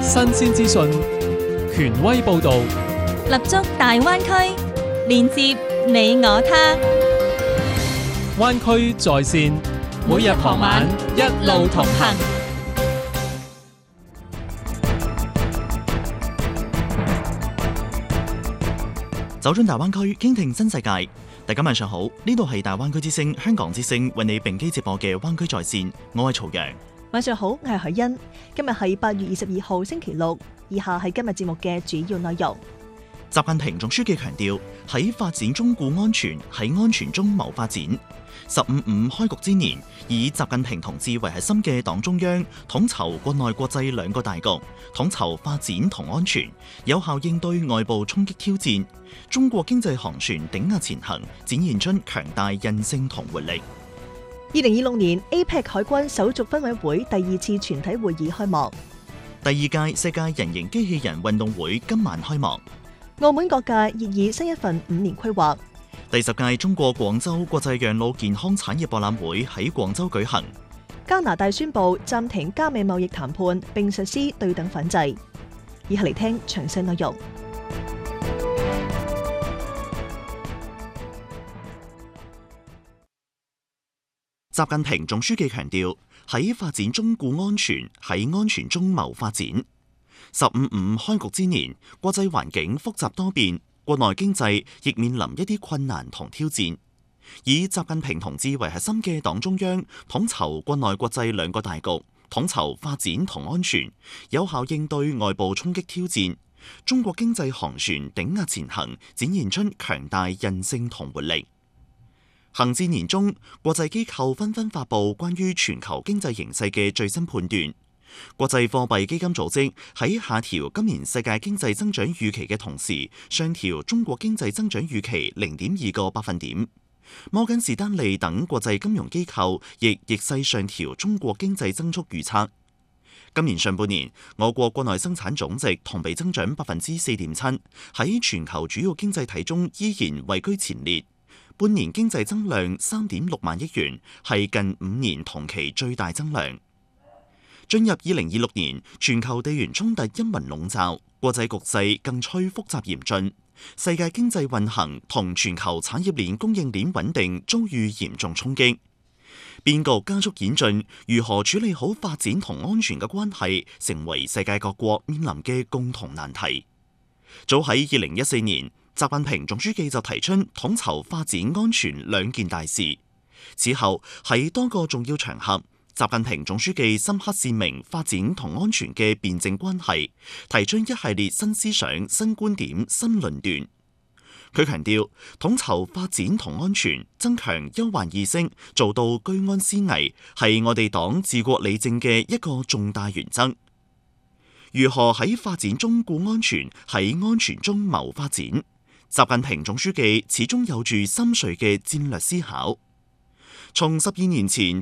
新鮮資訊，權威報導， 立足大灣區，連接你我他。 灣區在線，每日傍晚一路同行。 走進大灣區，傾聽新世界。大家晚上好，呢度係大灣區之聲香港之聲為你並機直播嘅灣區在線，我係曹陽。 晚上好，我係海欣。今日係8月22號星期六，以下係今日節目嘅主要內容。 習近平總書記強調，喺發展中顧安全，喺安全中謀發展。15.5開局之年，以習近平同志為核心嘅黨中央統籌國內國際兩個大局，統籌發展同安全，有效應對外部衝擊挑戰。中國經濟航船鼎壓前行，展現出強大韌性同活力。 2026年 APEC 海軍首席分委會第2次全體會議開幕。 第2屆世界人形機器人運動會今晚開幕。 澳門各界熱議新一份5年規劃。 第10屆中國廣州國際養老健康產業博覽會喺廣州舉行。 加拿大宣布暫停加美貿易談判並實施對等反制。以下嚟聽詳細內容。 習近平總書記強調，喺發展中顧安全，喺安全中謀發展。15.5開局之年，國際環境複雜多變，國內經濟亦面臨一啲困難同挑戰。以習近平同志為核心嘅黨中央統籌國內國際兩個大局，統籌發展同安全，有效應對外部衝擊挑戰。中國經濟航船鼎壓前行，展現出強大韌性同活力。行至年中，國際機構紛紛發布關於全球經濟形勢嘅最新判斷。國際貨幣基金組織喺下調今年世界經濟增長預期嘅同時，上調中國經濟增長預期0.2個百分點。摩根士丹利等國際金融機構亦逆勢上調中國經濟增速預測。今年上半年，我國國內生產總值同比增長4.7%，喺全球主要經濟體中依然位居前列。半年經濟增量3.6萬億元，係近5年同期最大增量。進入2026年，全球地緣衝突陰雲籠罩，國際局勢更趨複雜嚴峻，世界經濟運行同全球產業鏈供應鏈穩定遭遇嚴重衝擊。變局加速演進，如何處理好發展同安全嘅關係，成為世界各國面臨嘅共同難題。早喺2014年，習近平總書記就提出統籌發展安全兩件大事。此後喺多個重要場合，習近平總書記深刻闡明發展同安全嘅辯證關係，提出一系列新思想、新觀點、新論斷。佢強調，統籌發展同安全，增強憂患意識，做到居安思危，係我哋黨治國理政嘅一個重大原則。如何喺發展中顧安全，喺安全中謀發展？習近平總書記始終有住深邃嘅戰略思考。從12年前